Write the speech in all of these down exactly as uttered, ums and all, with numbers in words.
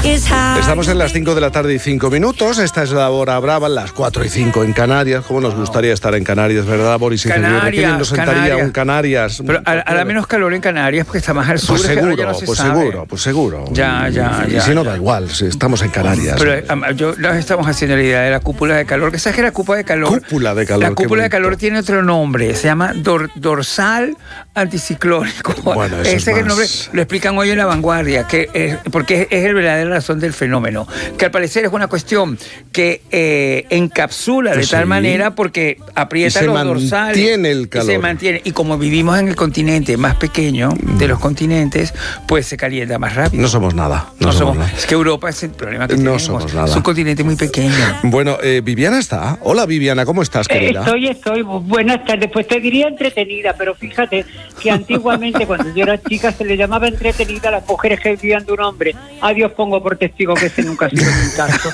Estamos en las cinco de la tarde y cinco minutos. Esta es la hora brava, las cuatro y cinco en Canarias. ¿Cómo nos gustaría estar en Canarias, verdad, Boris? Canarias, ¿Qué bien nos sentaría Canarias. un Canarias? Pero hará menos calor en Canarias porque está más al sur. Pues es que ahora seguro, ya no se pues sabe. seguro, pues seguro. Ya, ya, Y ya, si no, ya. da igual, si estamos en Canarias. Pero eh, yo nos estamos haciendo la idea de la cúpula de calor. ¿Qué sabes que la cúpula de calor? Cúpula de calor, La qué cúpula de bonito. calor tiene otro nombre. Se llama dor- dorsal anticiclónico. Bueno, eso Ese es es el más. nombre. Lo explican hoy en La Vanguardia, que es, porque es, es el verdadera razón del fenómeno. Que al parecer es una cuestión que eh, encapsula de Sí. tal manera porque aprieta Y se los dorsales. mantiene el calor. Y se mantiene. Y como vivimos en el continente más pequeño de los continentes, pues se calienta más rápido. No somos nada. No, No somos, somos, nada. es que Europa es el problema que No tenemos. somos nada. Es un continente muy pequeño. Bueno, eh, Viviana está. Hola, Viviana, ¿cómo estás, querida? Estoy, estoy. Buenas tardes. Pues te diría entretenida, pero fíjate que antiguamente cuando yo era chica se le llamaba entretenida a las mujeres que vivían de un hombre. A Dios pongo por testigo que ese nunca ha sido mi caso.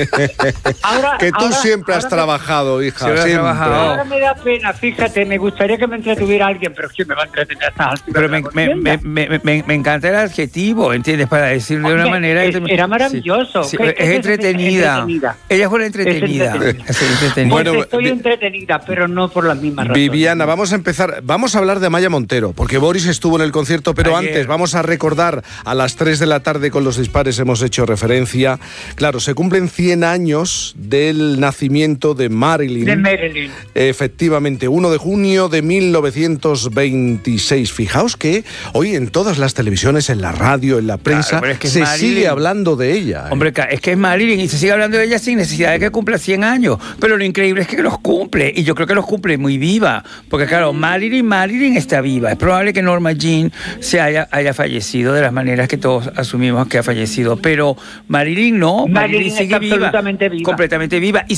Ahora, que tú ahora- siempre has ahora me- trabajado, hija, Siempre has siempre. trabajado. Ahora me da pena, fíjate, me gustaría que me entretuviera alguien, pero ¿quién me va a entretener a estas alturas Pero de me, la me, contienda? me, me, me, me encanta el adjetivo, ¿entiendes? Para decirlo de una Hombre, manera... es- era maravilloso. Sí, sí, ¿Qué- es qué es entretenida. entretenida? Ella fue la entretenida. entretenida. Es entretenida. Pues Bueno, estoy vi- entretenida, pero no por las mismas razones. Viviana, vamos a empezar, vamos a hablar de Amaya Montero, porque Boris estuvo en el concierto, pero Ayer. antes vamos a recordar, a las tres de la tarde con los dispares hemos hecho referencia, claro, se cumplen cien años del nacimiento de Marilyn. De Marilyn. Efectivamente, uno de junio de mil novecientos veintiséis. Fijaos que hoy en todas las televisiones, en la radio, en la prensa, pero es que es se Marilyn. sigue hablando de ella. ¿eh? Hombre, es que es Marilyn y se sigue hablando de ella sin necesidad de que cumpla cien años. Pero lo increíble es que los cumple. Y yo creo que los cumple muy viva. Porque claro, Marilyn, Marilyn está viva. Es probable que Norma Jean se haya, haya fallecido de las maneras que todos asumimos que ha fallecido. Pero Marilyn no. Marilyn, Marilyn sigue está viva. absolutamente viva. Completamente viva. Y